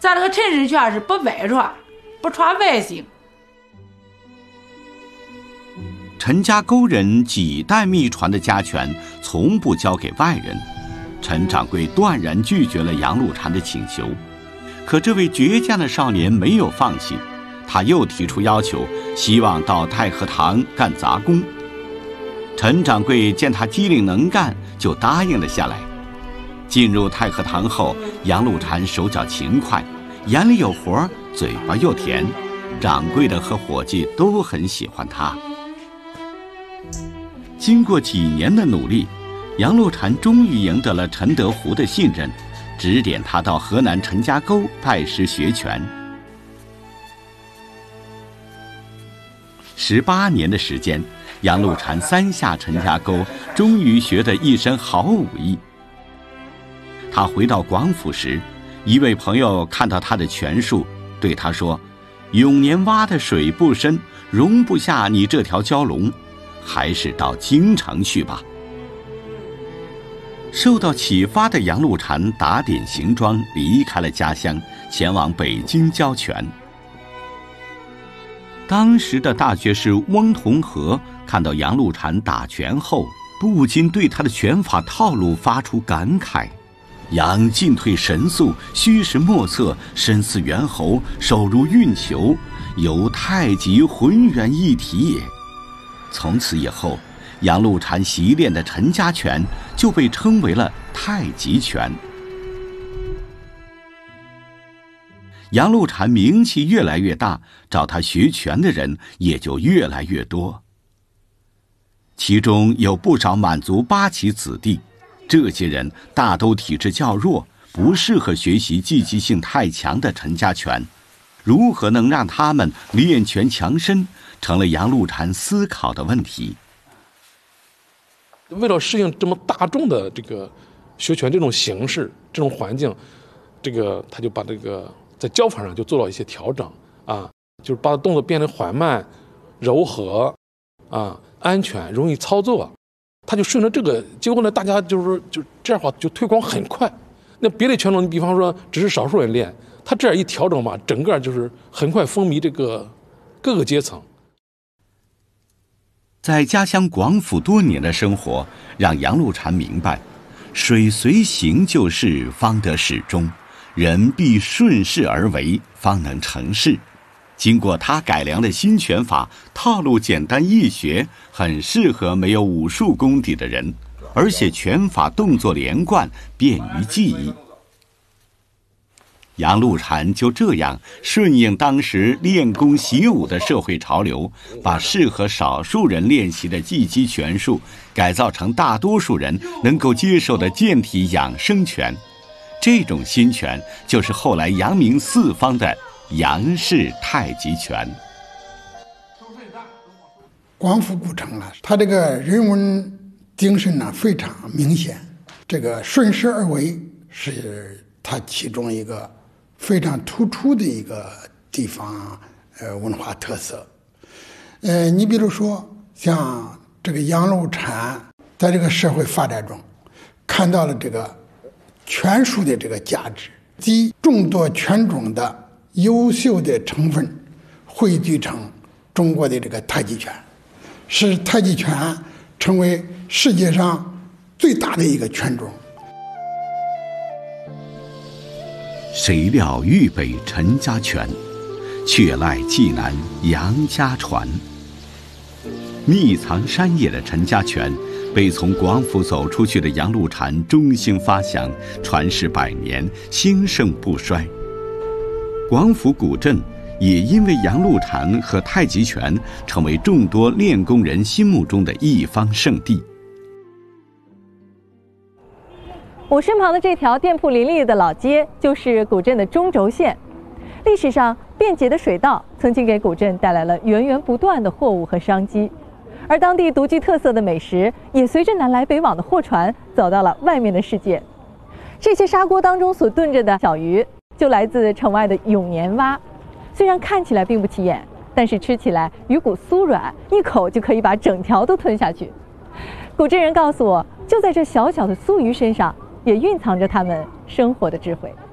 咱这个陈氏全是不外传，不传外姓。 陈家沟人几代秘传的家权从不交给外人，陈掌柜断然拒绝了杨露禅的请求。可这位倔强的少年没有放弃，他又提出要求，希望到太和堂干杂工。陈掌柜见他机灵能干，就答应了下来。进入太和堂后，杨露禅手脚勤快，眼里有活，嘴巴又甜，掌柜的和伙计都很喜欢他。经过几年的努力，杨露禅终于赢得了陈德湖的信任，指点他到河南陈家沟拜师学拳。18年的时间，杨露禅3下陈家沟，终于学得一身好武艺。他回到广府时，一位朋友看到他的拳术，对他说：“永年洼的水不深，容不下你这条蛟龙，还是到京城去吧。”受到启发的杨露禅打点行装，离开了家乡，前往北京教拳。当时的大学士翁同龢看到杨露禅打拳后，不禁对他的拳法套路发出感慨：杨进退神速，虚实莫测，身似猿猴，手如运球，犹太极浑圆一体也。从此以后，杨露禅习练的陈家拳就被称为了太极拳。杨露禅名气越来越大，找他学拳的人也就越来越多。其中有不少满族八旗子弟，这些人大都体质较弱，不适合学习积极性太强的陈家拳。如何能让他们练拳强身，成了杨露禅思考的问题。 为了适应这么大众的这个学拳这种形式、这种环境，他就把在教法上就做了一些调整啊，就是把动作变得缓慢、柔和啊、安全、容易操作。他就顺着这个，结果呢，大家就这样的话就推广很快。那别的拳种，你比方说只是少数人练，他这样一调整嘛，整个就是很快风靡各个阶层。 在家乡广府多年的生活，让杨露禅明白，水随形就势，方得始终；人必顺势而为，方能成事。经过他改良的新拳法，套路简单易学，很适合没有武术功底的人，而且拳法动作连贯，便于记忆。杨露禅就这样顺应当时练功习武的社会潮流，把适合少数人练习的技击拳术改造成大多数人能够接受的健体养生拳。这种新拳就是后来扬名四方的杨氏太极拳。 广府古城啊，它这个人文精神呢非常明显，这个顺势而为是它其中一个非常突出的一个地方文化特色。你比如说像这个杨露禅在这个社会发展中看到了这个拳术的这个价值，集众多拳种的优秀的成分汇聚成中国的这个太极拳，使太极拳成为世界上最大的一个拳种。 谁料豫北陈家拳，却赖济南杨家传。密藏山野的陈家拳，被从广府走出去的杨露禅中兴发祥，传世100年，兴盛不衰。广府古镇也因为杨露禅和太极拳，成为众多练功人心目中的一方圣地。 我身旁的这条店铺林立的老街，就是古镇的中轴线。历史上，便捷的水道曾经给古镇带来了源源不断的货物和商机，而当地独具特色的美食，也随着南来北往的货船走到了外面的世界。这些砂锅当中所炖着的小鱼，就来自城外的永年蛙。虽然看起来并不起眼，但是吃起来鱼骨酥软，一口就可以把整条都吞下去。古镇人告诉我，就在这小小的酥鱼身上，也蕴藏着他们生活的智慧。